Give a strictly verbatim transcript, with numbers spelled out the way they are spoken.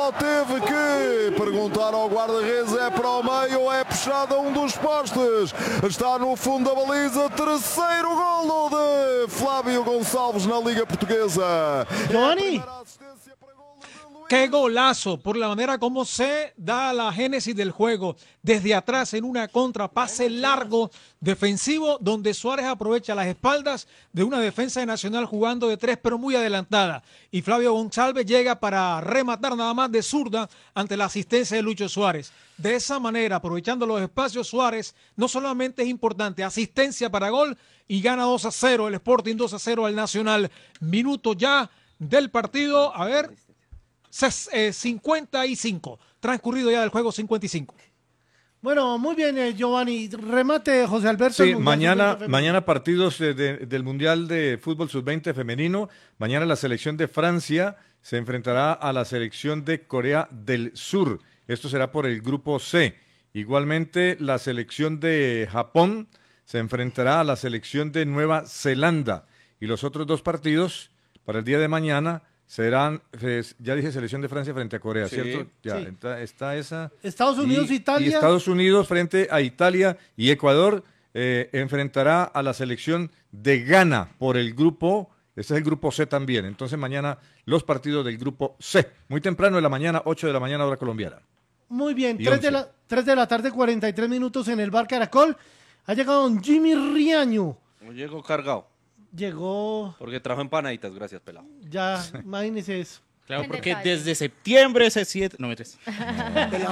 só teve que perguntar ao guarda-redes, é para o meio ou é puxado a um dos postes. Está no fundo da baliza, terceiro golo de Flávio Gonçalves na Liga Portuguesa. Giovanni. ¡Qué golazo! Por la manera como se da la génesis del juego. Desde atrás en una contra, pase largo defensivo, donde Suárez aprovecha las espaldas de una defensa de Nacional jugando de tres, pero muy adelantada. Y Flavio González llega para rematar nada más de zurda ante la asistencia de Lucho Suárez. De esa manera, aprovechando los espacios, Suárez no solamente es importante, asistencia para gol y gana dos a cero el Sporting, dos a cero al Nacional. Minuto ya del partido. A ver... cincuenta y cinco, transcurrido ya del juego cincuenta y cinco. Bueno, muy bien, eh, Giovanni. Remate, José Alberto. Sí, mañana, mañana partidos de, de, del Mundial de Fútbol sub veinte femenino. Mañana la selección de Francia se enfrentará a la selección de Corea del Sur. Esto será por el grupo C. Igualmente, la selección de Japón se enfrentará a la selección de Nueva Zelanda. Y los otros dos partidos para el día de mañana serán, ya dije, selección de Francia frente a Corea, sí, ¿cierto? Ya, sí. está, está esa. Estados Unidos, y, Italia. Y Estados Unidos frente a Italia y Ecuador eh, enfrentará a la selección de Ghana por el grupo, este es el grupo C también. Entonces mañana los partidos del grupo C, muy temprano de la mañana, ocho de la mañana hora colombiana. Muy bien, tres de, la, tres de la tarde, cuarenta y tres minutos en el Bar Caracol. Ha llegado don Jimmy Riaño. Llegó cargado. Llegó... Porque trajo empanaditas, gracias, pelado. Ya, imagínese eso. Claro, porque desde septiembre ese siete... No, me tres.